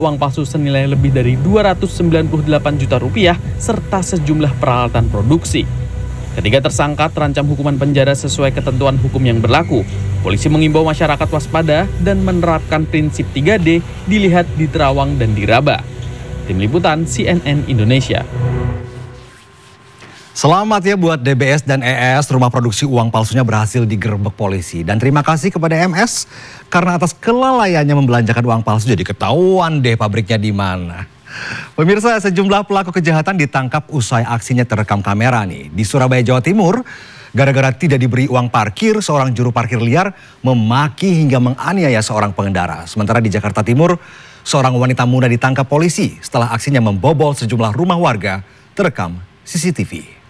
uang palsu senilai lebih dari 298 juta rupiah serta sejumlah peralatan produksi. Ketiga tersangka terancam hukuman penjara sesuai ketentuan hukum yang berlaku. Polisi mengimbau masyarakat waspada dan menerapkan prinsip 3D dilihat di terawang dan diraba. Tim Liputan CNN Indonesia. Selamat ya buat DBS dan ES, rumah produksi uang palsunya berhasil digerebek polisi. Dan terima kasih kepada MS karena atas kelalaiannya membelanjakan uang palsu jadi ketahuan deh pabriknya di mana. Pemirsa, sejumlah pelaku kejahatan ditangkap usai aksinya terekam kamera nih. Di Surabaya, Jawa Timur, gara-gara tidak diberi uang parkir, seorang juru parkir liar memaki hingga menganiaya seorang pengendara. Sementara di Jakarta Timur, seorang wanita muda ditangkap polisi setelah aksinya membobol sejumlah rumah warga terekam CCTV.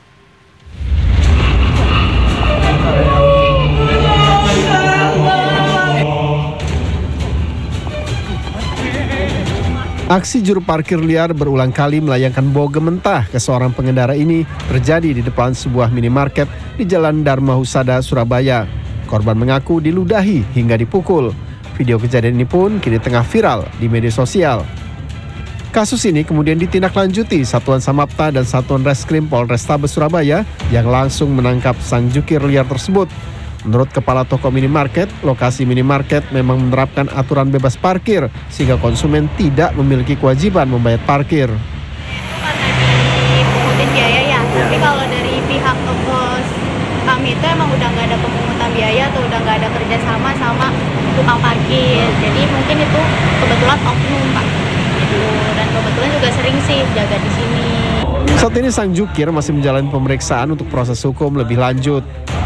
Aksi juru parkir liar berulang kali melayangkan bogem mentah ke seorang pengendara ini terjadi di depan sebuah minimarket di Jalan Dharma Husada, Surabaya. Korban mengaku diludahi hingga dipukul. Video kejadian ini pun kini tengah viral di media sosial. Kasus ini kemudian ditindaklanjuti Satuan Samapta dan Satuan Reskrim Polrestabes Surabaya yang langsung menangkap sang jukir liar tersebut. Menurut Kepala Toko Minimarket, lokasi minimarket memang menerapkan aturan bebas parkir sehingga konsumen tidak memiliki kewajiban membayar parkir. Karena dipungutin biaya ya, tapi kalau dari pihak toko kami itu emang udah nggak ada pemungutan biaya atau udah nggak ada kerjasama sama tukang parkir. Jadi mungkin itu kebetulan oknum Pak. Dan kebetulan juga sering sih jaga di sini. Saat ini sang jukir masih menjalani pemeriksaan untuk proses hukum lebih lanjut.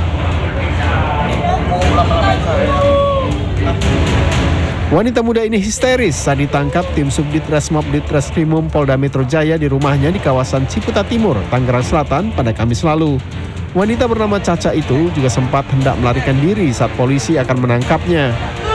Wanita muda ini histeris saat ditangkap tim Subdit Resmob Ditreskrimum Polda Metro Jaya di rumahnya di kawasan Ciputa Timur, Tangerang Selatan pada Kamis lalu. Wanita bernama Caca itu juga sempat hendak melarikan diri saat polisi akan menangkapnya.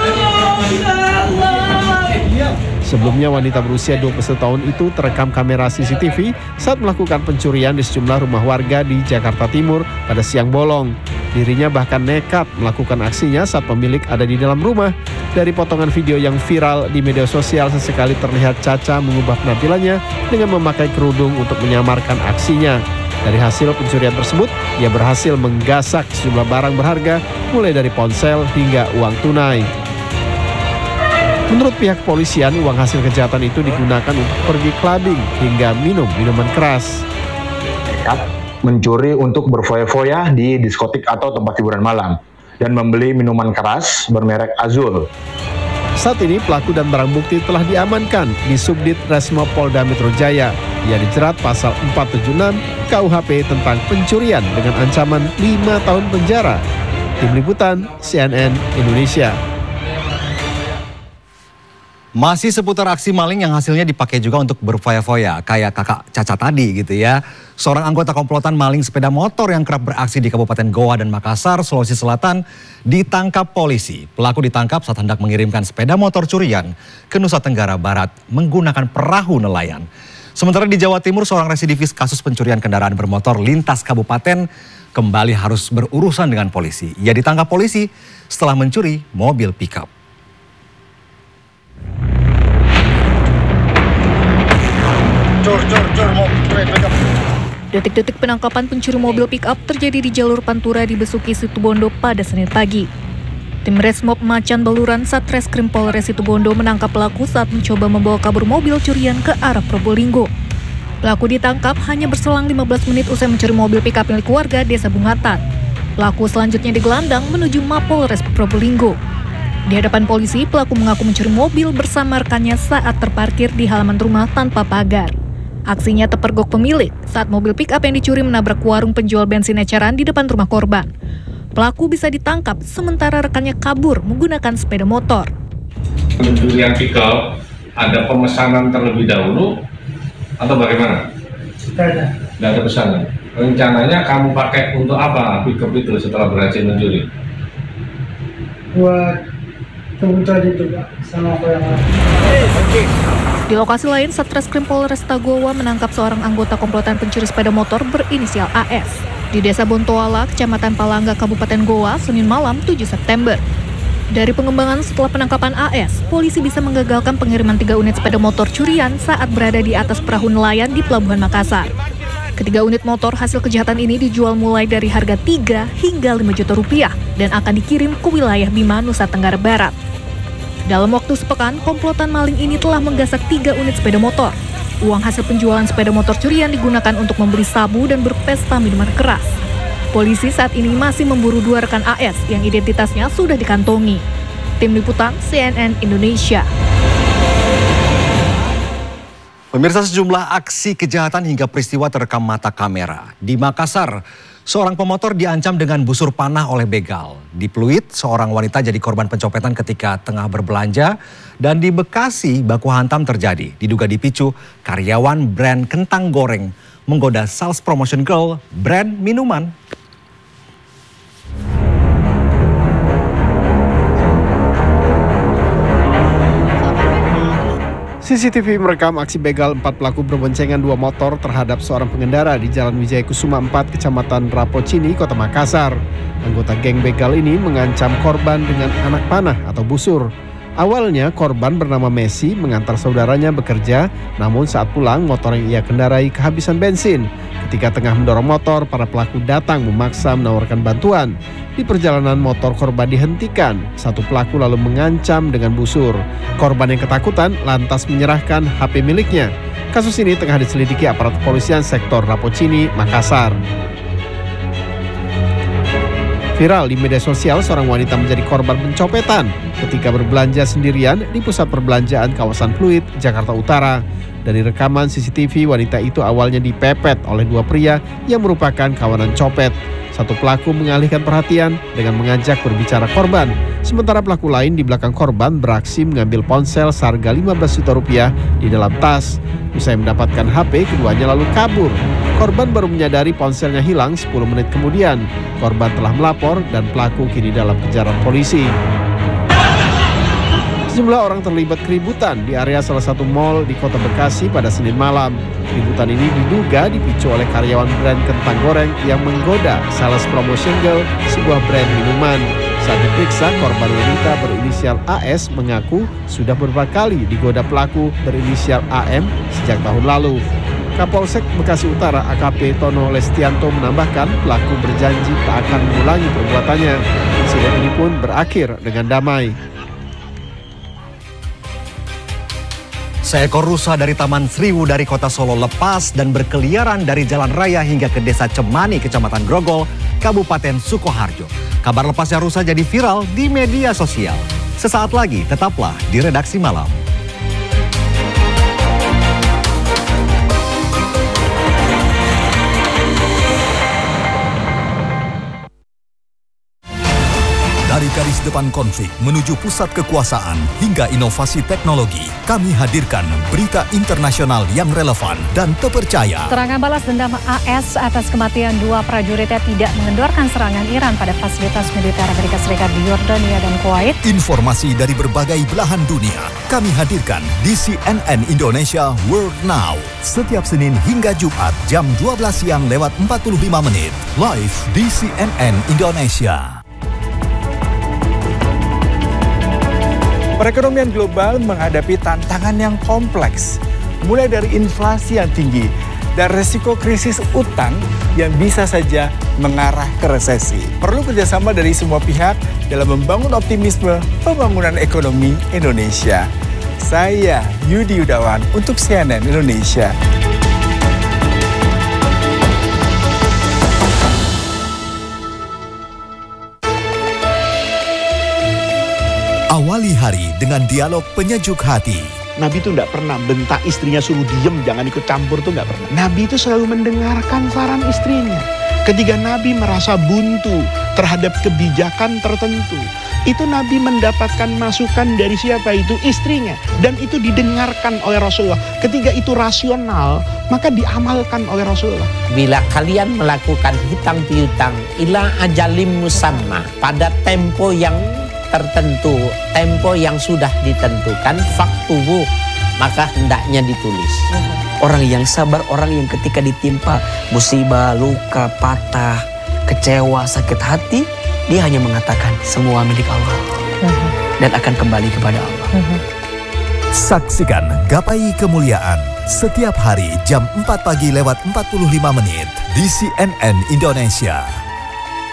Sebelumnya wanita berusia 21 tahun itu terekam kamera CCTV saat melakukan pencurian di sejumlah rumah warga di Jakarta Timur pada siang bolong. Dirinya bahkan nekat melakukan aksinya saat pemilik ada di dalam rumah. Dari potongan video yang viral di media sosial sesekali terlihat Caca mengubah penampilannya dengan memakai kerudung untuk menyamarkan aksinya. Dari hasil pencurian tersebut, ia berhasil menggasak sejumlah barang berharga mulai dari ponsel hingga uang tunai. Menurut pihak kepolisian, uang hasil kejahatan itu digunakan untuk pergi clubbing hingga minum minuman keras. Mencuri untuk berfoya-foya di diskotik atau tempat hiburan malam dan membeli minuman keras bermerek Azul. Saat ini pelaku dan barang bukti telah diamankan di Subdit Resmob Polda Metro Jaya. Ia dijerat pasal 476 KUHP tentang pencurian dengan ancaman 5 tahun penjara. Tim Liputan CNN Indonesia. Masih seputar aksi maling yang hasilnya dipakai juga untuk berfoya-foya, kayak kakak Caca tadi gitu ya. Seorang anggota komplotan maling sepeda motor yang kerap beraksi di Kabupaten Goa dan Makassar, Sulawesi Selatan, ditangkap polisi. Pelaku ditangkap saat hendak mengirimkan sepeda motor curian ke Nusa Tenggara Barat menggunakan perahu nelayan. Sementara di Jawa Timur, seorang residivis kasus pencurian kendaraan bermotor lintas kabupaten kembali harus berurusan dengan polisi. Ia ditangkap polisi setelah mencuri mobil pickup. Detik-detik penangkapan pencuri mobil pick-up terjadi di jalur Pantura di Besuki Situbondo pada Senin pagi. Tim Resmob Macan Baluran Satreskrim Polres Situbondo menangkap pelaku saat mencoba membawa kabur mobil curian ke arah Probolinggo. Pelaku ditangkap hanya berselang 15 menit usai mencuri mobil pick-up milik warga Desa Bungatan. Pelaku selanjutnya digelandang menuju Mapolres Probolinggo. Di hadapan polisi, pelaku mengaku mencuri mobil bersama rekannya saat terparkir di halaman rumah tanpa pagar. Aksinya terpergok pemilik saat mobil pick-up yang dicuri menabrak warung penjual bensin eceran di depan rumah korban. Pelaku bisa ditangkap sementara rekannya kabur menggunakan sepeda motor. Pencurian pick-up ada pemesanan terlebih dahulu atau bagaimana? Tidak ada pesanan. Rencananya kamu pakai untuk apa pick-up itu setelah berhasil mencuri? Buat kebutuhan itu Pak, sama apa yang lain. Di lokasi lain, Satreskrim Polresta Goa menangkap seorang anggota komplotan pencuri sepeda motor berinisial AS di Desa Bontoala, Kecamatan Palangga, Kabupaten Goa, Senin malam 7 September. Dari pengembangan setelah penangkapan AS, polisi bisa menggagalkan pengiriman 3 unit sepeda motor curian saat berada di atas perahu nelayan di Pelabuhan Makassar. Ketiga unit motor hasil kejahatan ini dijual mulai dari harga 3 hingga 5 juta rupiah dan akan dikirim ke wilayah Bima, Nusa Tenggara Barat. Dalam waktu sepekan, komplotan maling ini telah menggasak 3 unit sepeda motor. Uang hasil penjualan sepeda motor curian digunakan untuk membeli sabu dan berpesta minuman keras. Polisi saat ini masih memburu 2 rekan AS yang identitasnya sudah dikantongi. Tim Liputan CNN Indonesia. Pemirsa, sejumlah aksi kejahatan hingga peristiwa terekam mata kamera. Di Makassar, seorang pemotor diancam dengan busur panah oleh begal. Di Pluit, seorang wanita jadi korban pencopetan ketika tengah berbelanja. Dan di Bekasi, baku hantam terjadi. Diduga dipicu karyawan brand kentang goreng menggoda sales promotion girl brand minuman. CCTV merekam aksi begal 4 pelaku berboncengan 2 motor terhadap seorang pengendara di Jalan Wijaya Kusuma 4, Kecamatan Rapocini, Kota Makassar. Anggota geng begal ini mengancam korban dengan anak panah atau busur. Awalnya korban bernama Messi mengantar saudaranya bekerja, namun saat pulang motor yang ia kendarai kehabisan bensin. Ketika tengah mendorong motor, para pelaku datang memaksa menawarkan bantuan. Di perjalanan motor korban dihentikan, satu pelaku lalu mengancam dengan busur. Korban yang ketakutan lantas menyerahkan HP miliknya. Kasus ini tengah diselidiki aparat kepolisian sektor Rapocini, Makassar. Viral di media sosial, seorang wanita menjadi korban pencopetan ketika berbelanja sendirian di pusat perbelanjaan kawasan Pluit, Jakarta Utara. Dari rekaman CCTV, wanita itu awalnya dipepet oleh 2 pria yang merupakan kawanan copet. Satu pelaku mengalihkan perhatian dengan mengajak berbicara korban. Sementara pelaku lain di belakang korban beraksi mengambil ponsel seharga 15 juta rupiah di dalam tas. Usai mendapatkan HP, keduanya lalu kabur. Korban baru menyadari ponselnya hilang 10 menit kemudian. Korban telah melapor dan pelaku kini dalam kejaran polisi. Sejumlah orang terlibat keributan di area salah satu mal di Kota Bekasi pada Senin malam. Keributan ini diduga dipicu oleh karyawan brand kentang goreng yang menggoda sales promotion girl sebuah brand minuman. Saat diperiksa, korban wanita berinisial AS mengaku sudah beberapa kali digoda pelaku berinisial AM sejak tahun lalu. Kapolsek Bekasi Utara AKP Tono Lestianto menambahkan pelaku berjanji tak akan mengulangi perbuatannya. Insiden ini pun berakhir dengan damai. Seekor rusa dari Taman Sriwu dari kota Solo lepas dan berkeliaran dari jalan raya hingga ke desa Cemani, Kecamatan Grogol, Kabupaten Sukoharjo. Kabar lepasnya rusa jadi viral di media sosial. Sesaat lagi, tetaplah di Redaksi Malam. Dari garis depan konflik menuju pusat kekuasaan hingga inovasi teknologi, kami hadirkan berita internasional yang relevan dan terpercaya. Serangan balas dendam AS atas kematian 2 prajuritnya tidak mengendorkan serangan Iran pada fasilitas militer Amerika Serikat di Yordania dan Kuwait. Informasi dari berbagai belahan dunia kami hadirkan di CNN Indonesia World Now. Setiap Senin hingga Jumat jam 12 siang lewat 45 menit. Live di CNN Indonesia. Perekonomian global menghadapi tantangan yang kompleks, mulai dari inflasi yang tinggi dan resiko krisis utang yang bisa saja mengarah ke resesi. Perlu kerjasama dari semua pihak dalam membangun optimisme pembangunan ekonomi Indonesia. Saya Yudi Yudawan untuk CNN Indonesia. Awali hari dengan dialog penyejuk hati. Nabi itu nggak pernah bentak istrinya suruh diem, jangan ikut campur, tuh nggak pernah. Nabi itu selalu mendengarkan saran istrinya. Ketika Nabi merasa buntu terhadap kebijakan tertentu, itu Nabi mendapatkan masukan dari siapa? Itu istrinya. Dan itu didengarkan oleh Rasulullah. Ketika itu rasional, maka diamalkan oleh Rasulullah. Bila kalian melakukan hutang piutang ila ajalim musamma, pada tempo yang tertentu, tempo yang sudah ditentukan, faktubu, maka hendaknya ditulis. Orang yang sabar, orang yang ketika ditimpa musibah, luka, patah, kecewa, sakit hati, dia hanya mengatakan semua milik Allah. dan akan kembali kepada Allah. Saksikan Gapai Kemuliaan setiap hari jam 4 pagi lewat 45 menit di CNN Indonesia.